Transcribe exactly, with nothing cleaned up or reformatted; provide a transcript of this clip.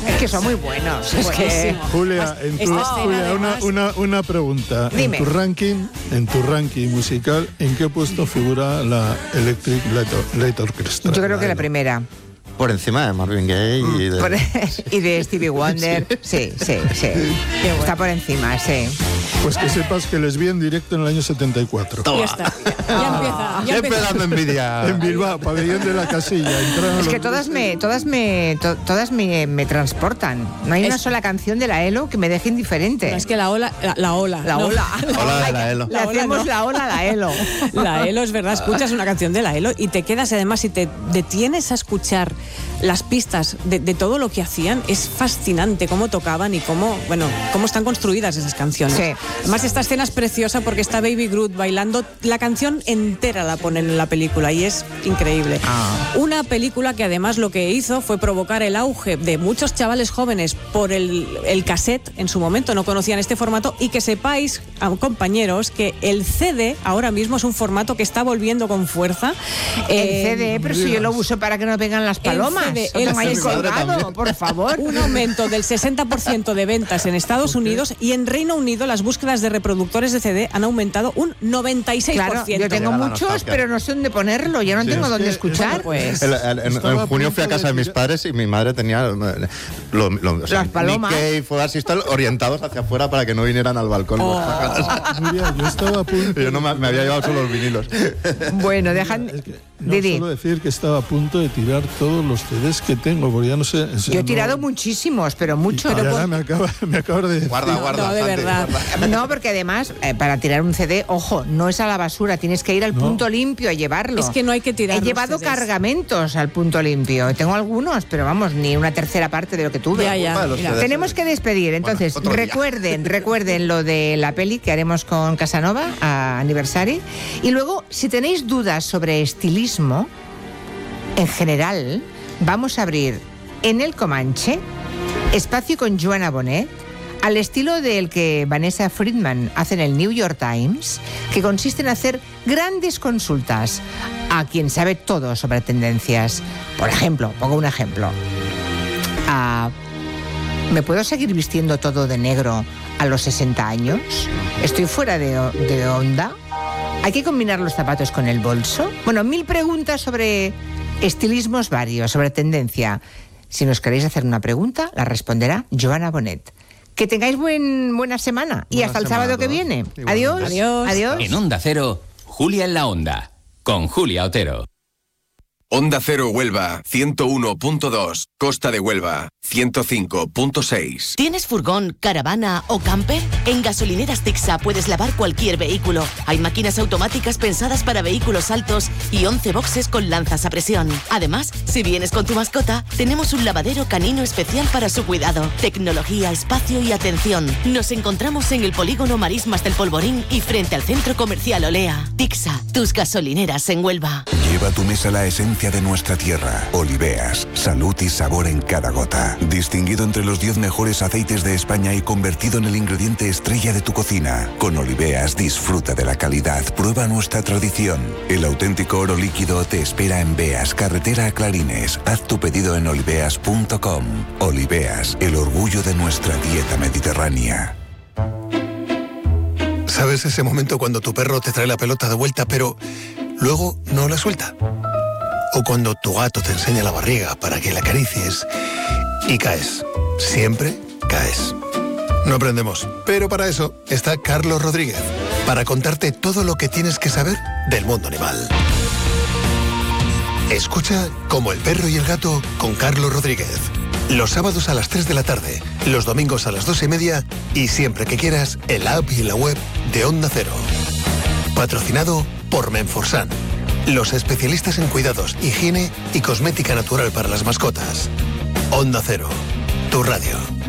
Es que son muy buenos. Es que... Julia, en tu, Esta escena, Julia una, además- una, una pregunta. Dime. En tu ranking, en tu ranking musical, ¿en qué puesto figura la Electric Light, Light Orchestra? Yo creo que la primera. Por encima de Marvin Gaye y de... Por- y de Stevie Wonder. Sí, sí, sí. Está por encima, sí. Pues que sepas que les vi en directo en el año setenta y cuatro. Ya está. Ya empieza. Ya Siempre empieza. dando envidia. En Bilbao, pabellón de la Casilla. Entraron Es que los todas grupos. me, todas me, to- todas me, me transportan. No hay una Es- sola canción de la Elo que me deje indiferente. Es que la ola, la, la ola. La no. ola. Hola de la Elo. Le La ola hacemos no. la ola a la Elo. La Elo, es verdad, escuchas una canción de la Elo y te quedas, además, si te detienes a escuchar las pistas de, de todo lo que hacían, es fascinante cómo tocaban y cómo, bueno, cómo están construidas esas canciones. Sí. Además, esta escena es preciosa porque está Baby Groot bailando, la canción entera la ponen en la película y es increíble. Ah. Una película que además lo que hizo fue provocar el auge de muchos chavales jóvenes por el, el cassette, en su momento no conocían este formato, y que sepáis, ah, compañeros, que el C D ahora mismo es un formato que está volviendo con fuerza. El Eh, C D, pero si yo lo uso para que no vengan las palomas. C D, No el me hayáis C D. colgado, También. por favor. Un aumento del sesenta por ciento de ventas en Estados Unidos, y en Reino Unido las búsquedas de reproductores de C D han aumentado un noventa y seis por ciento. Claro, yo tengo Llega la muchos, nostalgia. pero no sé dónde ponerlo. Ya no Sí, tengo es dónde que- escuchar. Pues El- el- en, Estaba en a junio punto fui a casa de de mis tirar- padres y mi madre tenía eh, lo, lo- o sea, Las palomas. Nick Cave, Fugazi y tal, orientados hacia afuera para que no vinieran al balcón. Oh. Nuria, yo estaba a punto. Yo no me, me había llevado solo los vinilos. Bueno, dejan. Es que no Didi, solo decir que estaba a punto de tirar todos los C Ds que tengo, porque ya no sé. o sea, yo he no- tirado muchísimos, pero mucho. Y pero ahora por- me acaba, me acabas de decir. Guarda, No, guarda. no, de Santi, verdad. guarda. No, porque además, eh, para tirar un C D, ojo, no es a la basura, tienes que ir al No. punto limpio a llevarlo. Es que no hay que tirar He los llevado C Ds. cargamentos al punto limpio. Tengo algunos, pero vamos, ni una tercera parte de lo que tuve. Ya, ya. Bueno, los mira. C Ds. Tenemos que despedir, entonces otro día. recuerden, recuerden lo de la peli que haremos con Casanova a aniversario. Y luego, si tenéis dudas sobre estilismo, en general, vamos a abrir en el Comanche espacio con Joana Bonet, al estilo del que Vanessa Friedman hace en el New York Times, que consiste en hacer grandes consultas a quien sabe todo sobre tendencias. Por ejemplo, pongo un ejemplo. Ah, ¿me puedo seguir vistiendo todo de negro a los sesenta años? ¿Estoy fuera de, de onda? ¿Hay que combinar los zapatos con el bolso? Bueno, mil preguntas sobre estilismos varios, sobre tendencia. Si nos queréis hacer una pregunta, la responderá Joana Bonet. Que tengáis buen, buena semana y Buena hasta el semana sábado a que todos. viene. Igualmente. Adiós. Adiós. Adiós. En Onda Cero, Julia en la Onda, con Julia Otero. Onda Cero Huelva, ciento uno punto dos. Costa de Huelva, ciento cinco punto seis. ¿Tienes furgón, caravana o camper? En Gasolineras Tixa puedes lavar cualquier vehículo. Hay máquinas automáticas pensadas para vehículos altos y once boxes con lanzas a presión. Además, si vienes con tu mascota, tenemos un lavadero canino especial para su cuidado. Tecnología, espacio y atención. Nos encontramos en el polígono Marismas del Polvorín y frente al centro comercial Olea. Tixa, tus gasolineras en Huelva. Lleva a tu mesa la esencia de nuestra tierra. Oliveas, salud y sabor en cada gota. Distinguido entre los diez mejores aceites de España y convertido en el ingrediente estrella de tu cocina. Con Oliveas disfruta de la calidad, prueba nuestra tradición. El auténtico oro líquido te espera en Beas, carretera a Clarines. Haz tu pedido en oliveas punto com. Oliveas, el orgullo de nuestra dieta mediterránea. ¿Sabes ese momento cuando tu perro te trae la pelota de vuelta, pero luego no la suelta? O cuando tu gato te enseña la barriga para que la acaricies y caes. Siempre caes. No aprendemos, pero para eso está Carlos Rodríguez, para contarte todo lo que tienes que saber del mundo animal. Escucha Como el perro y el gato con Carlos Rodríguez. Los sábados a las tres de la tarde, los domingos a las dos y media y siempre que quieras en la app y en la web de Onda Cero. Patrocinado por Menforsan, los especialistas en cuidados, higiene y cosmética natural para las mascotas. Onda Cero, tu radio.